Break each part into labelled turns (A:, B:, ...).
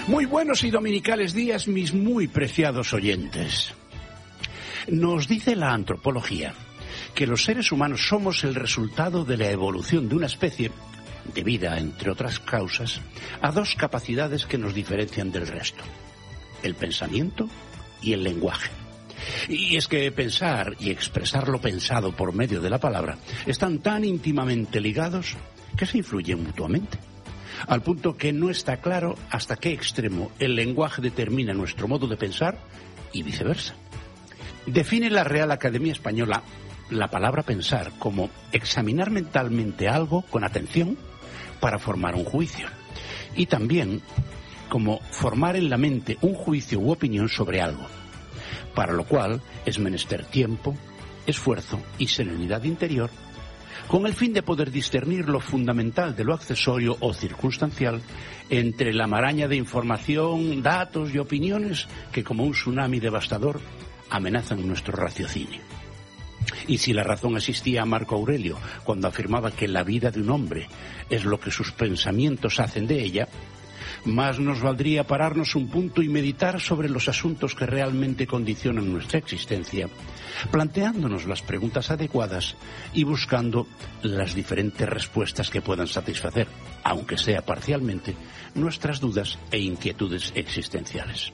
A: Muy buenos y dominicales días, mis muy preciados oyentes. Nos dice la antropología que los seres humanos somos el resultado de la evolución de una especie, debida, entre otras causas, a dos capacidades que nos diferencian del resto: el pensamiento y el lenguaje. Y es que pensar y expresar lo pensado por medio de la palabra están tan íntimamente ligados que se influyen mutuamente, al punto que no está claro hasta qué extremo el lenguaje determina nuestro modo de pensar y viceversa. Define la Real Academia Española la palabra pensar como examinar mentalmente algo con atención para formar un juicio, y también como formar en la mente un juicio u opinión sobre algo, para lo cual es menester tiempo, esfuerzo y serenidad interior, con el fin de poder discernir lo fundamental de lo accesorio o circunstancial entre la maraña de información, datos y opiniones que, como un tsunami devastador, amenazan nuestro raciocinio. Y si la razón asistía a Marco Aurelio cuando afirmaba que la vida de un hombre es lo que sus pensamientos hacen de ella, más nos valdría pararnos un punto y meditar sobre los asuntos que realmente condicionan nuestra existencia, planteándonos las preguntas adecuadas y buscando las diferentes respuestas que puedan satisfacer, aunque sea parcialmente, nuestras dudas e inquietudes existenciales.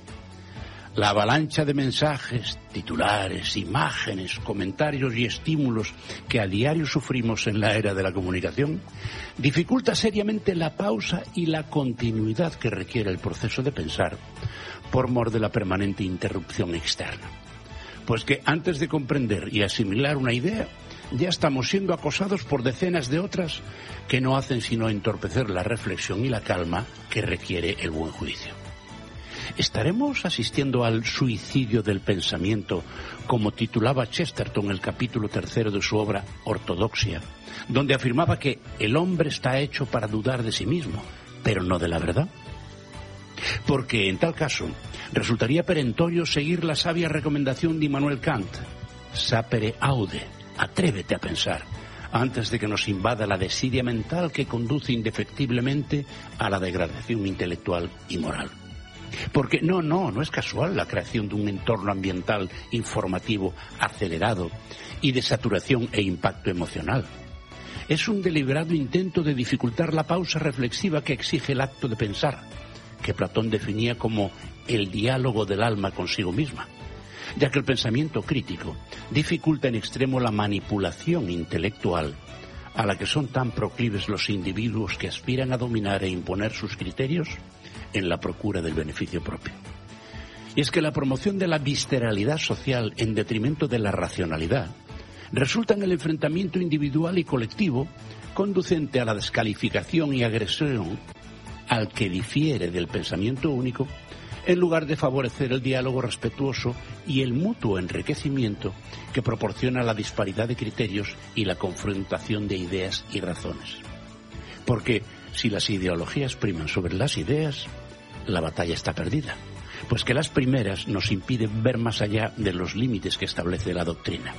A: La avalancha de mensajes, titulares, imágenes, comentarios y estímulos que a diario sufrimos en la era de la comunicación dificulta seriamente la pausa y la continuidad que requiere el proceso de pensar por mor de la permanente interrupción externa. Pues que antes de comprender y asimilar una idea, ya estamos siendo acosados por decenas de otras que no hacen sino entorpecer la reflexión y la calma que requiere el buen juicio. ¿Estaremos asistiendo al suicidio del pensamiento, como titulaba Chesterton el capítulo 3 de su obra Ortodoxia, donde afirmaba que el hombre está hecho para dudar de sí mismo, pero no de la verdad? Porque en tal caso resultaría perentorio seguir la sabia recomendación de Immanuel Kant: sapere aude, atrévete a pensar, antes de que nos invada la desidia mental que conduce indefectiblemente a la degradación intelectual y moral. Porque no es casual la creación de un entorno ambiental informativo acelerado y de saturación e impacto emocional. Es un deliberado intento de dificultar la pausa reflexiva que exige el acto de pensar, que Platón definía como el diálogo del alma consigo misma, ya que el pensamiento crítico dificulta en extremo la manipulación intelectual a la que son tan proclives los individuos que aspiran a dominar e imponer sus criterios en la procura del beneficio propio. Y es que la promoción de la visceralidad social en detrimento de la racionalidad resulta en el enfrentamiento individual y colectivo conducente a la descalificación y agresión al que difiere del pensamiento único, en lugar de favorecer el diálogo respetuoso y el mutuo enriquecimiento que proporciona la disparidad de criterios y la confrontación de ideas y razones. Porque si las ideologías priman sobre las ideas, la batalla está perdida, pues que las primeras nos impiden ver más allá de los límites que establece la doctrina.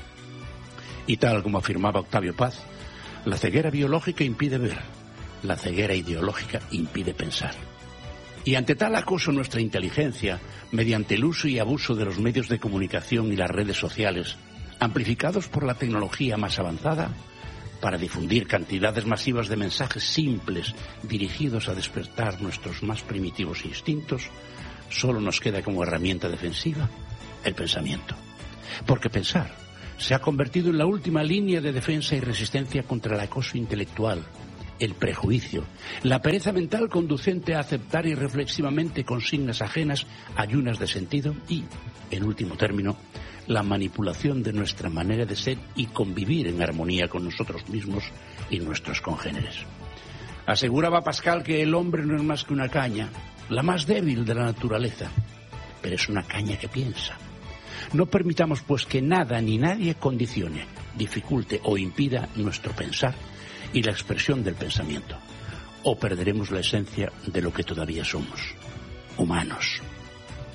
A: Y tal como afirmaba Octavio Paz, la ceguera biológica impide ver, la ceguera ideológica impide pensar. Y ante tal acoso nuestra inteligencia, mediante el uso y abuso de los medios de comunicación y las redes sociales, amplificados por la tecnología más avanzada, para difundir cantidades masivas de mensajes simples dirigidos a despertar nuestros más primitivos instintos, solo nos queda como herramienta defensiva el pensamiento. Porque pensar se ha convertido en la última línea de defensa y resistencia contra el acoso intelectual, el prejuicio, la pereza mental conducente a aceptar irreflexivamente consignas ajenas, ayunas de sentido y, en último término, la manipulación de nuestra manera de ser y convivir en armonía con nosotros mismos y nuestros congéneres. Aseguraba Pascal que el hombre no es más que una caña, la más débil de la naturaleza, pero es una caña que piensa. No permitamos pues que nada ni nadie condicione, dificulte o impida nuestro pensar y la expresión del pensamiento, o perderemos la esencia de lo que todavía somos, humanos.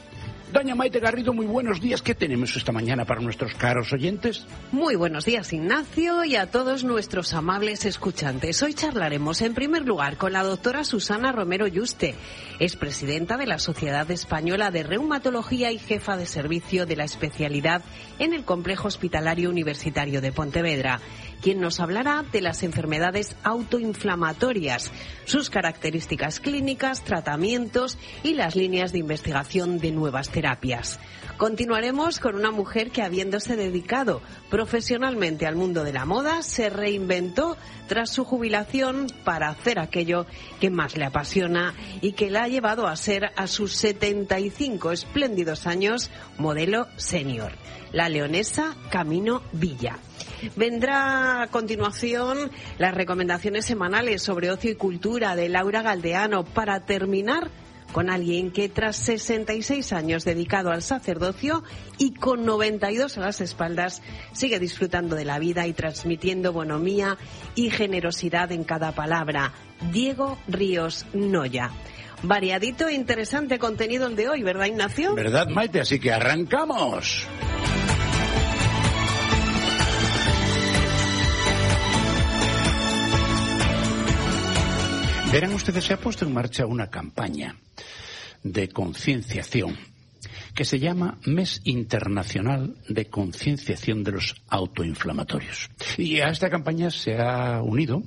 A: Doña Maite Garrido, muy buenos días. ¿Qué tenemos esta mañana para nuestros caros oyentes?
B: Muy buenos días, Ignacio, y a todos nuestros amables escuchantes. Hoy charlaremos, en primer lugar, con la doctora Susana Romero Yuste. Es presidenta de la Sociedad Española de Reumatología y jefa de servicio de la especialidad en el Complejo Hospitalario Universitario de Pontevedra, quien nos hablará de las enfermedades autoinflamatorias, sus características clínicas, tratamientos y las líneas de investigación de nuevas terapias. Continuaremos con una mujer que, habiéndose dedicado profesionalmente al mundo de la moda, se reinventó tras su jubilación para hacer aquello que más le apasiona y que la ha llevado a ser, a sus 75 espléndidos años, modelo senior, la leonesa Camino Villa. Vendrá a continuación las recomendaciones semanales sobre ocio y cultura de Laura Galdeano, para terminar con alguien que, tras 66 años dedicado al sacerdocio y con 92 a las espaldas, sigue disfrutando de la vida y transmitiendo bonomía y generosidad en cada palabra. Diego Ríos Noya. Variadito e interesante contenido el de hoy, ¿verdad, Ignacio?
A: ¿Verdad, Maite? Así que arrancamos. Verán ustedes, se ha puesto en marcha una campaña de concienciación que se llama Mes Internacional de Concienciación de los Autoinflamatorios. Y a esta campaña se ha unido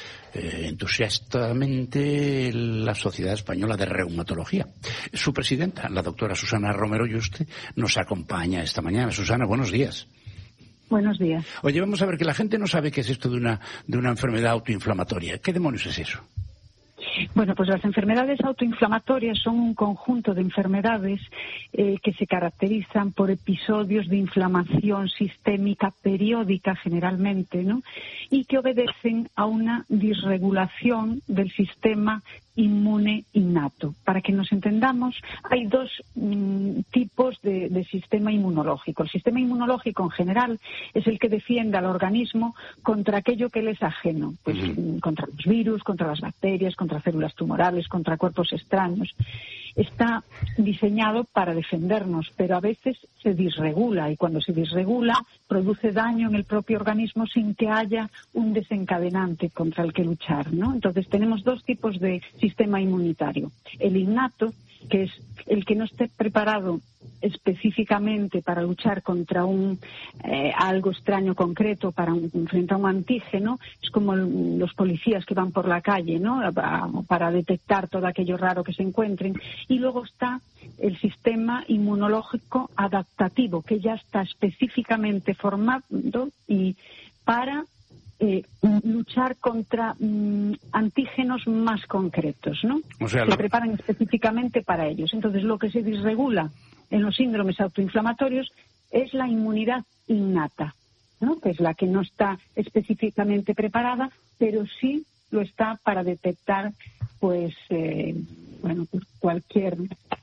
A: entusiastamente la Sociedad Española de Reumatología. Su presidenta, la doctora Susana Romero Yuste, nos acompaña esta mañana. Susana, buenos días.
C: Buenos días.
A: Oye, vamos a ver, que la gente no sabe qué es esto de una enfermedad autoinflamatoria. ¿Qué demonios es eso?
C: Bueno, pues las enfermedades autoinflamatorias son un conjunto de enfermedades que se caracterizan por episodios de inflamación sistémica periódica generalmente, ¿no? Y que obedecen a una disregulación del sistema inmune innato. Para que nos entendamos, hay dos tipos de sistema inmunológico. El sistema inmunológico en general es el que defiende al organismo contra aquello que le es ajeno, pues contra los virus, contra las bacterias, contra células tumorales, contra cuerpos extraños. Está diseñado para defendernos, pero a veces se disregula, y cuando se disregula produce daño en el propio organismo sin que haya un desencadenante contra el que luchar, ¿no? Entonces tenemos dos tipos de sistema inmunitario. El innato, que es el que no esté preparado específicamente para luchar contra algo extraño concreto, frente a un antígeno. Es como los policías que van por la calle, ¿no?, para detectar todo aquello raro que se encuentren. Y luego está el sistema inmunológico adaptativo, que ya está específicamente formado y para luchar contra antígenos más concretos, ¿no? O sea, se preparan específicamente para ellos. Entonces, lo que se disregula en los síndromes autoinflamatorios es la inmunidad innata, ¿no?, que es la que no está específicamente preparada, pero sí lo está para detectar, pues cualquier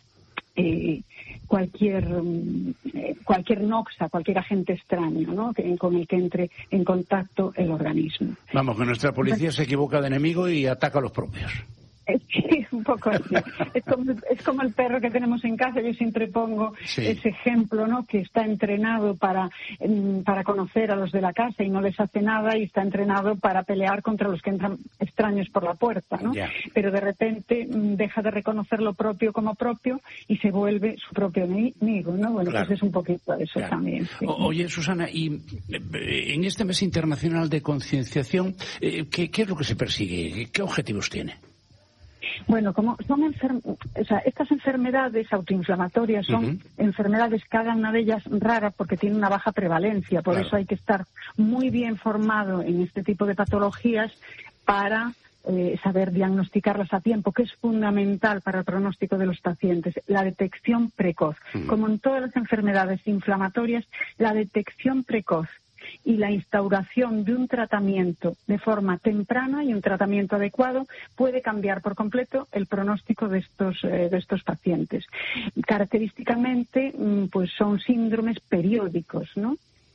C: noxa, cualquier agente extraño, ¿no?, con el que entre en contacto el organismo.
A: Vamos, que nuestra policía se equivoca de enemigo y ataca a los propios.
C: Sí, un poco así. Es como el perro que tenemos en casa. Yo siempre pongo ese ejemplo, ¿no?, que está entrenado para conocer a los de la casa y no les hace nada, y está entrenado para pelear contra los que entran extraños por la puerta, ¿no? Yeah. Pero de repente deja de reconocer lo propio como propio y se vuelve su propio enemigo, ¿no? Bueno, claro. Pues es un poquito eso, claro, también. Sí.
A: Oye, Susana, y en este mes internacional de concienciación, ¿qué es lo que se persigue? ¿Qué objetivos tiene?
C: Bueno, como son estas enfermedades autoinflamatorias son enfermedades, cada una de ellas rara porque tiene una baja prevalencia. Por eso hay que estar muy bien formado en este tipo de patologías para saber diagnosticarlas a tiempo, que es fundamental para el pronóstico de los pacientes. La detección precoz. Como en todas las enfermedades inflamatorias, la detección precoz y la instauración de un tratamiento de forma temprana y un tratamiento adecuado puede cambiar por completo el pronóstico de estos pacientes. Característicamente, pues son síndromes periódicos, ¿no?,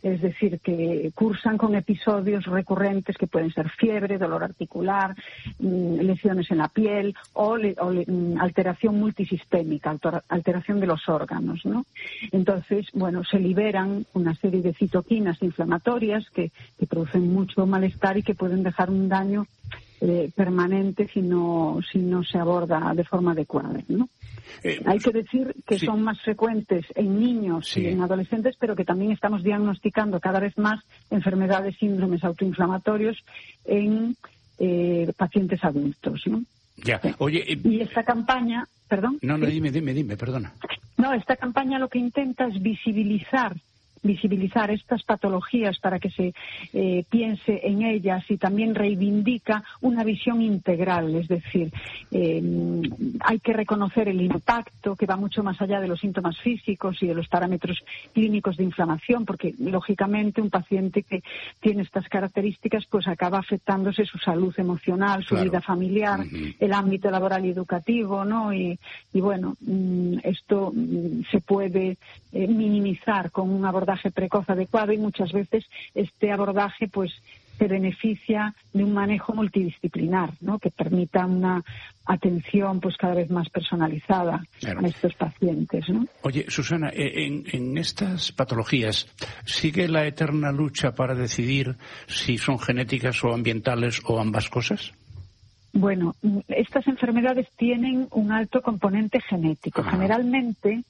C: es decir, que cursan con episodios recurrentes que pueden ser fiebre, dolor articular, lesiones en la piel o alteración multisistémica, alteración de los órganos, ¿no? Entonces, bueno, se liberan una serie de citoquinas inflamatorias que producen mucho malestar y que pueden dejar un daño permanente si no se aborda de forma adecuada, ¿no? Hay que decir que son más frecuentes en niños y en adolescentes, pero que también estamos diagnosticando cada vez más enfermedades, síndromes autoinflamatorios en pacientes adultos, ¿no?
A: Ya. Oye,
C: y esta campaña, perdón.
A: No, dime, perdona.
C: No, esta campaña lo que intenta es visibilizar estas patologías para que se piense en ellas y también reivindica una visión integral, es decir, hay que reconocer el impacto que va mucho más allá de los síntomas físicos y de los parámetros clínicos de inflamación, porque lógicamente un paciente que tiene estas características pues acaba afectándose su salud emocional, su vida familiar, el ámbito laboral y educativo, ¿no? Y bueno, esto se puede minimizar con un abordaje precoz adecuado, y muchas veces este abordaje pues se beneficia de un manejo multidisciplinar, ¿no? Que permita una atención pues cada vez más personalizada a estos pacientes, ¿no?
A: Oye, Susana, en estas patologías ¿sigue la eterna lucha para decidir si son genéticas o ambientales o ambas cosas?
C: Bueno, estas enfermedades tienen un alto componente genético. Generalmente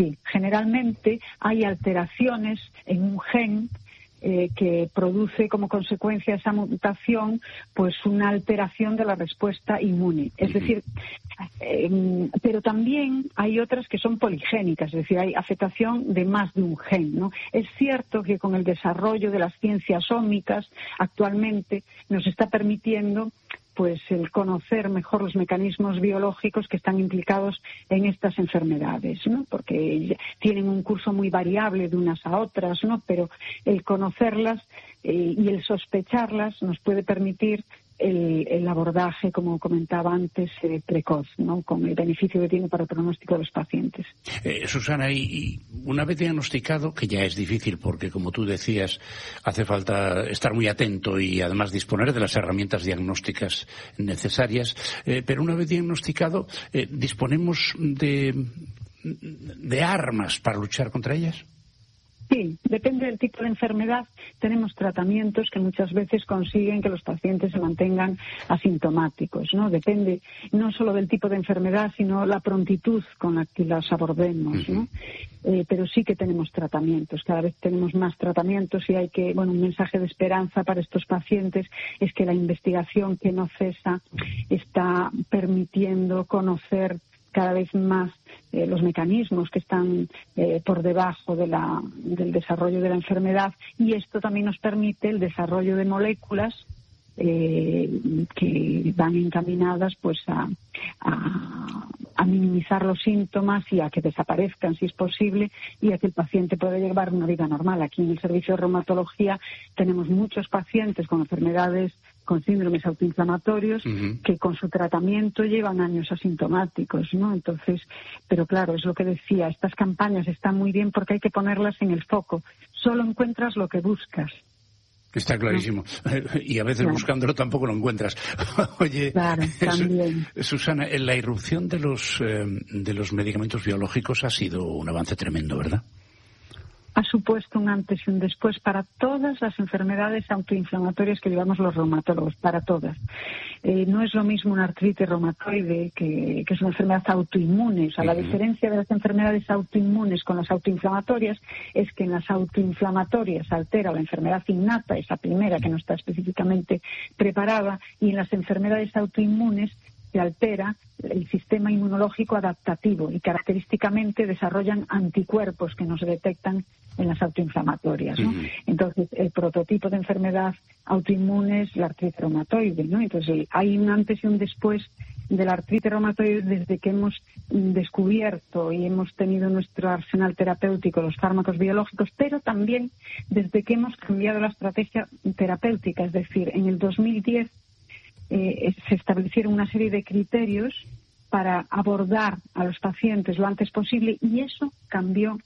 C: hay alteraciones en un gen que produce como consecuencia esa mutación pues una alteración de la respuesta inmune. Es decir, pero también hay otras que son poligénicas, es decir, hay afectación de más de un gen, ¿no? Es cierto que con el desarrollo de las ciencias ómicas actualmente nos está permitiendo pues el conocer mejor los mecanismos biológicos que están implicados en estas enfermedades, ¿no? Porque tienen un curso muy variable de unas a otras, ¿no? Pero el conocerlas y el sospecharlas nos puede permitir el abordaje, como comentaba antes, precoz, ¿no? Con el beneficio que tiene para el pronóstico de los pacientes.
A: Susana, y una vez diagnosticado, que ya es difícil porque, como tú decías, hace falta estar muy atento y además disponer de las herramientas diagnósticas necesarias, pero una vez diagnosticado, ¿disponemos de armas para luchar contra ellas?
C: Sí, depende del tipo de enfermedad. Tenemos tratamientos que muchas veces consiguen que los pacientes se mantengan asintomáticos, ¿no? Depende no solo del tipo de enfermedad, sino la prontitud con la que las abordemos, ¿no? Pero sí que tenemos tratamientos, cada vez tenemos más tratamientos y un mensaje de esperanza para estos pacientes es que la investigación que no cesa está permitiendo conocer cada vez más los mecanismos que están por debajo del desarrollo de la enfermedad, y esto también nos permite el desarrollo de moléculas que van encaminadas pues a minimizar los síntomas y a que desaparezcan si es posible, y a que el paciente pueda llevar una vida normal. Aquí en el servicio de reumatología tenemos muchos pacientes con enfermedades, con síndromes autoinflamatorios, que con su tratamiento llevan años asintomáticos, ¿no? Entonces, pero claro, es lo que decía, estas campañas están muy bien porque hay que ponerlas en el foco. Solo encuentras lo que buscas.
A: Está clarísimo. Y a veces buscándolo tampoco lo encuentras. Oye,
C: también.
A: Susana, la irrupción de los medicamentos biológicos ha sido un avance tremendo, ¿verdad?
C: Ha supuesto un antes y un después para todas las enfermedades autoinflamatorias que llevamos los reumatólogos, para todas. No es lo mismo una artritis reumatoide, que es una enfermedad autoinmune. O sea, la diferencia de las enfermedades autoinmunes con las autoinflamatorias es que en las autoinflamatorias se altera la enfermedad innata, esa primera que no está específicamente preparada, y en las enfermedades autoinmunes se altera el sistema inmunológico adaptativo y característicamente desarrollan anticuerpos que no se detectan en las autoinflamatorias, ¿no? Entonces, el prototipo de enfermedad autoinmune es la artritis reumatoide, ¿no? Entonces, hay un antes y un después de la artritis reumatoide desde que hemos descubierto y hemos tenido en nuestro arsenal terapéutico los fármacos biológicos, pero también desde que hemos cambiado la estrategia terapéutica. Es decir, en el 2010 se establecieron una serie de criterios para abordar a los pacientes lo antes posible, y eso cambió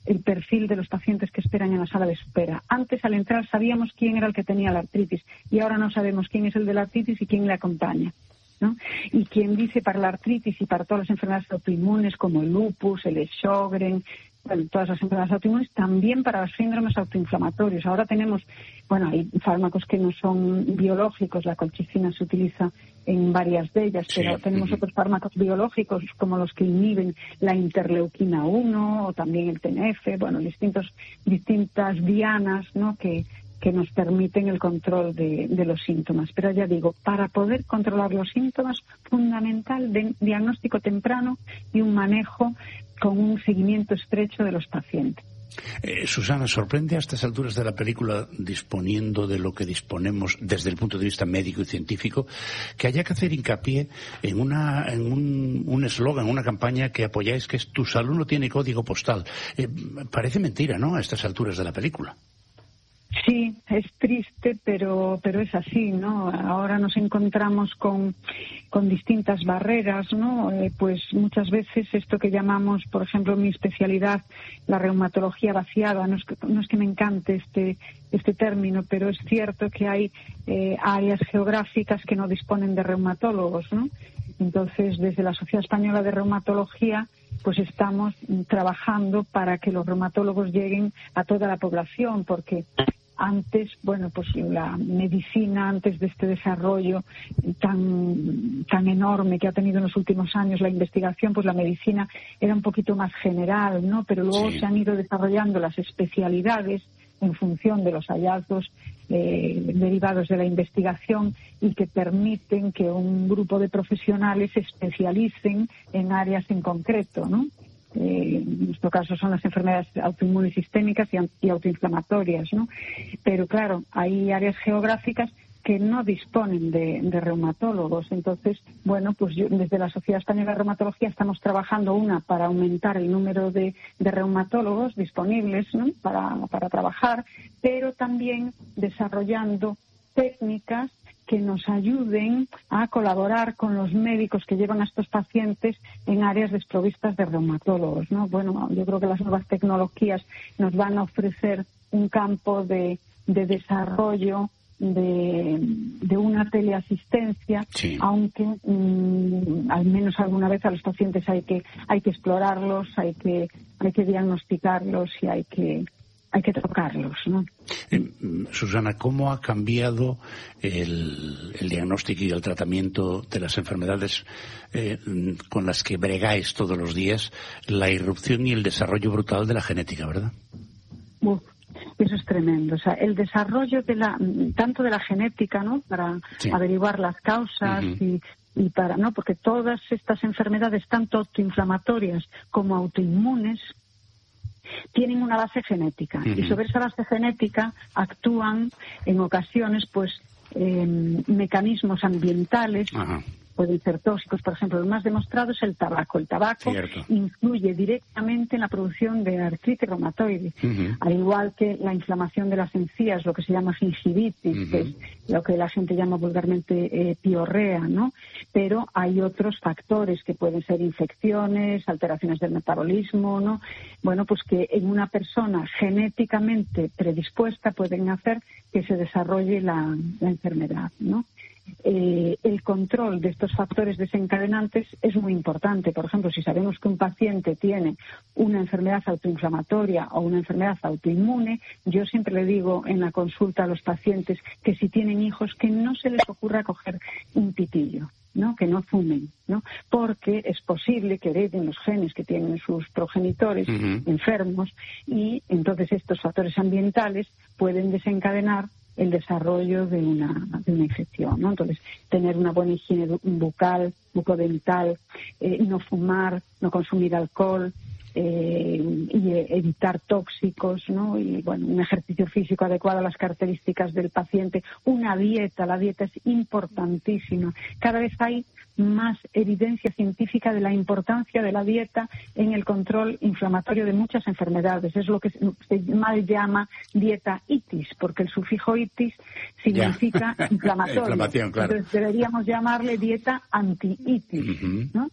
C: el perfil de los pacientes que esperan en la sala de espera. Antes, al entrar, sabíamos quién era el que tenía la artritis y ahora no sabemos quién es el de la artritis y quién le acompaña, ¿no? Y quien dice para la artritis y para todas las enfermedades autoinmunes como el lupus, el Sjögren, bueno, todas las enfermedades autoinmunes, también para los síndromes autoinflamatorios. Ahora tenemos, hay fármacos que no son biológicos, la colchicina se utiliza en varias de ellas, pero tenemos otros fármacos biológicos como los que inhiben la interleuquina 1 o también el TNF, distintas dianas, ¿no?, que nos permiten el control de los síntomas. Pero ya digo, para poder controlar los síntomas, fundamental diagnóstico temprano y un manejo con un seguimiento estrecho de los pacientes.
A: Susana, ¿sorprende a estas alturas de la película, disponiendo de lo que disponemos desde el punto de vista médico y científico, que haya que hacer hincapié en un eslogan, una campaña que apoyáis, que es "Tu salud no tiene código postal"? Parece mentira, ¿no?, a estas alturas de la película.
C: Sí, es triste, pero es así, ¿no? Ahora nos encontramos con distintas barreras, ¿no? Pues muchas veces esto que llamamos, por ejemplo, mi especialidad, la reumatología vaciada, no es que me encante este término, pero es cierto que hay áreas geográficas que no disponen de reumatólogos, ¿no? Entonces, desde la Sociedad Española de Reumatología, pues estamos trabajando para que los reumatólogos lleguen a toda la población, porque antes, pues la medicina, antes de este desarrollo tan enorme que ha tenido en los últimos años la investigación, pues la medicina era un poquito más general, ¿no? Pero luego se han ido desarrollando las especialidades en función de los hallazgos derivados de la investigación y que permiten que un grupo de profesionales se especialicen en áreas en concreto, ¿no? En nuestro caso son las enfermedades autoinmunes sistémicas y autoinflamatorias, ¿no? Pero claro, hay áreas geográficas que no disponen de reumatólogos. Entonces, pues desde la Sociedad Española de Reumatología estamos trabajando para aumentar el número de reumatólogos disponibles, ¿no?, para trabajar, pero también desarrollando técnicas que nos ayuden a colaborar con los médicos que llevan a estos pacientes en áreas desprovistas de reumatólogos, ¿no? Yo creo que las nuevas tecnologías nos van a ofrecer un campo de desarrollo de una teleasistencia, aunque al menos alguna vez a los pacientes hay que explorarlos, hay que diagnosticarlos y hay que tocarlos, ¿no?
A: Susana, ¿cómo ha cambiado el diagnóstico y el tratamiento de las enfermedades con las que bregáis todos los días, la irrupción y el desarrollo brutal de la genética, verdad?
C: Eso es tremendo. O sea, el desarrollo tanto de la genética, ¿no?, para averiguar las causas y para, ¿no?, porque todas estas enfermedades, tanto autoinflamatorias como autoinmunes, tienen una base genética y sobre esa base genética actúan en ocasiones mecanismos ambientales. Pueden ser tóxicos, por ejemplo, el más demostrado es el tabaco. El tabaco influye directamente en la producción de artritis reumatoide, al igual que la inflamación de las encías, lo que se llama gingivitis, que es lo que la gente llama vulgarmente piorrea, ¿no? Pero hay otros factores que pueden ser infecciones, alteraciones del metabolismo, ¿no? Pues que en una persona genéticamente predispuesta pueden hacer que se desarrolle la enfermedad, ¿no? El control de estos factores desencadenantes es muy importante. Por ejemplo, si sabemos que un paciente tiene una enfermedad autoinflamatoria o una enfermedad autoinmune, yo siempre le digo en la consulta a los pacientes que si tienen hijos, que no se les ocurra coger un pitillo, ¿no?, que no fumen, ¿no?, porque es posible que hereden los genes que tienen sus progenitores enfermos y entonces estos factores ambientales pueden desencadenar el desarrollo de una infección, ¿no? Entonces, tener una buena higiene bucal, bucodental, no fumar, no consumir alcohol, y evitar tóxicos, ¿no? Y un ejercicio físico adecuado a las características del paciente, la dieta es importantísima. Cada vez hay más evidencia científica de la importancia de la dieta en el control inflamatorio de muchas enfermedades. Es lo que se mal llama dieta itis, porque el sufijo itis significa inflamatorio.
A: Inflamación, claro.
C: Entonces deberíamos llamarle dieta anti-itis, ¿no?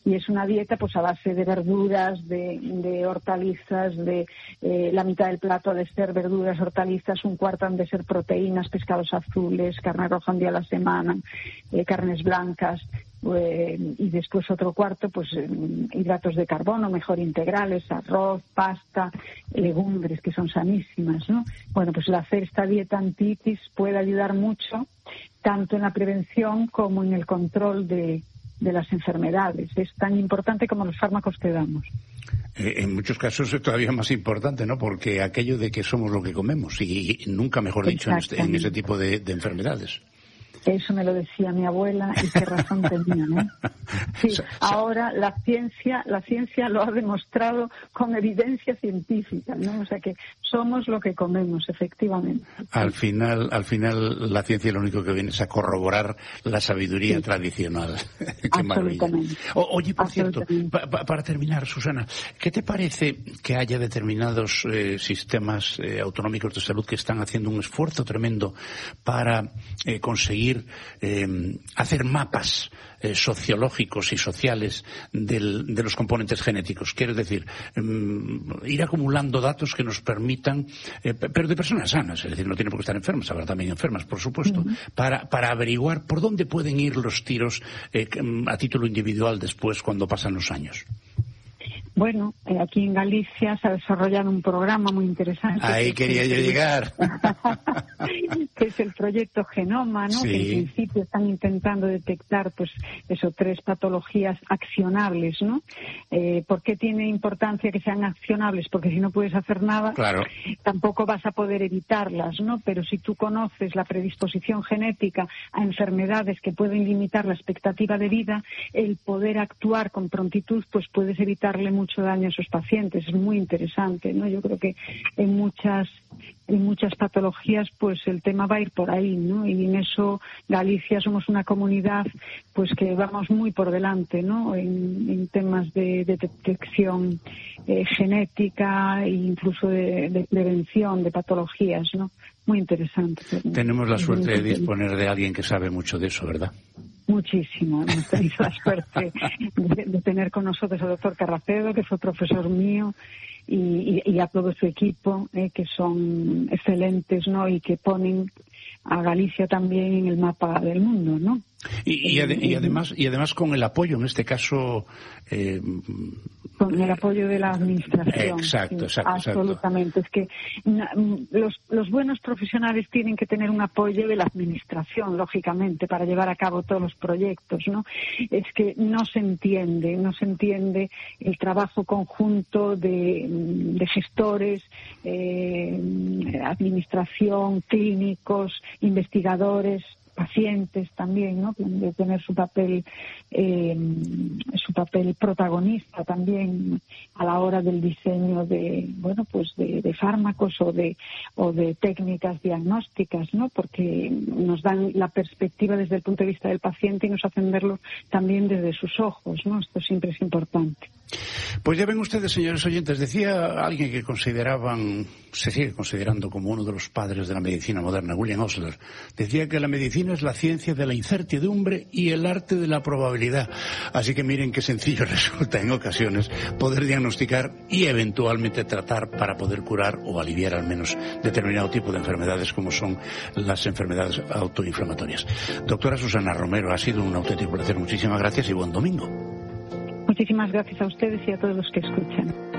C: Y es una dieta pues a base de verduras, de hortalizas, de la mitad del plato ha de ser verduras, hortalizas, un cuarto han de ser proteínas, pescados azules, carne roja un día a la semana, carnes blancas, y después otro cuarto pues hidratos de carbono, mejor integrales, arroz, pasta, legumbres, que son sanísimas, ¿no? Bueno, pues el hacer esta dieta anti-ITIS puede ayudar mucho tanto en la prevención como en el control de las enfermedades. Es tan importante como los fármacos que damos.
A: En muchos casos es todavía más importante, ¿no? Porque aquello de que somos lo que comemos, y nunca mejor dicho en ese tipo de enfermedades.
C: Eso me lo decía mi abuela y qué razón tenía, ¿no? Sí, ahora la ciencia lo ha demostrado con evidencia científica, ¿no? O sea que somos lo que comemos, efectivamente.
A: Al final la ciencia lo único que viene es a corroborar la sabiduría tradicional. Qué maravilla. Oye, por cierto, para terminar, Susana, ¿qué te parece que haya determinados sistemas autonómicos de salud que están haciendo un esfuerzo tremendo para conseguir hacer mapas sociológicos y sociales de los componentes genéticos? Quiero decir, ir acumulando datos que nos permitan, pero de personas sanas, es decir, no tienen por qué estar enfermas, habrá también enfermas, por supuesto, para averiguar por dónde pueden ir los tiros a título individual después cuando pasan los años.
C: Bueno, aquí en Galicia se ha desarrollado un programa muy interesante.
A: Ahí quería yo llegar.
C: Que es el proyecto Genoma, ¿no? Sí. Que en principio están intentando detectar, pues, 3 patologías accionables, ¿no? ¿Por qué tiene importancia que sean accionables? Porque si no puedes hacer nada, claro, tampoco vas a poder evitarlas, ¿no? Pero si tú conoces la predisposición genética a enfermedades que pueden limitar la expectativa de vida, el poder actuar con prontitud, pues puedes evitarle mucho daño a esos pacientes. Es muy interesante, ¿no? Yo creo que en muchas patologías pues el tema va a ir por ahí, ¿no? Y en eso Galicia somos una comunidad pues que vamos muy por delante, ¿no? En temas de detección genética e incluso de prevención de patologías, ¿no? Muy interesante.
A: Tenemos la suerte de disponer de alguien que sabe mucho de eso, ¿verdad?
C: Muchísimo. Hemos tenido la suerte de tener con nosotros al doctor Carracedo, que fue profesor mío, y a todo su equipo, que son excelentes, ¿no? Y que ponen a Galicia también en el mapa del mundo, ¿no?
A: Y además con el apoyo, en este caso...
C: con el apoyo de la administración.
A: Exacto.
C: Absolutamente. Es que los buenos profesionales tienen que tener un apoyo de la administración, lógicamente, para llevar a cabo todos los proyectos, ¿no? Es que no se entiende el trabajo conjunto de gestores, administración, clínicos, investigadores, pacientes también, ¿no? De tener su papel protagonista también a la hora del diseño de fármacos o de técnicas diagnósticas, ¿no? Porque nos dan la perspectiva desde el punto de vista del paciente y nos hacen verlo también desde sus ojos, ¿no? Esto siempre es importante.
A: Pues ya ven ustedes, señores oyentes, decía alguien que se sigue considerando como uno de los padres de la medicina moderna, William Osler, decía que la medicina es la ciencia de la incertidumbre y el arte de la probabilidad. Así que miren qué sencillo resulta en ocasiones poder diagnosticar y eventualmente tratar para poder curar o aliviar al menos determinado tipo de enfermedades como son las enfermedades autoinflamatorias. Doctora Susana Romero, ha sido un auténtico placer. Muchísimas gracias y buen domingo.
C: Muchísimas gracias a ustedes y a todos los que escuchan.